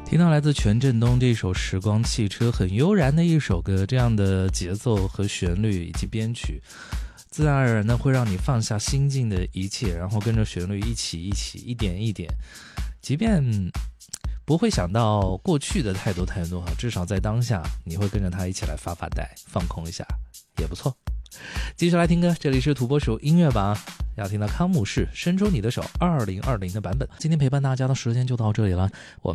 听到来自权振东这首《时光汽车》，很悠然的一首歌，这样的节奏和旋律以及编曲，自然而然的会让你放下心境的一切，然后跟着旋律一起一点一点，即便不会想到过去的太多至少在当下你会跟着他一起来发呆，放空一下也不错。继续来听歌，这里是土拨鼠音乐榜，要听到康姆士伸出你的手2020的版本。今天陪伴大家的时间就到这里了，我们